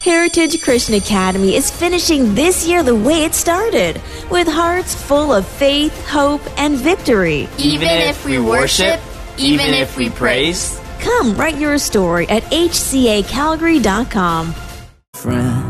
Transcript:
Heritage Christian Academy is finishing this year the way it started, with hearts full of faith, hope, and victory. Even if we worship, even if we praise. Come write your story at hcacalgary.com. Friend.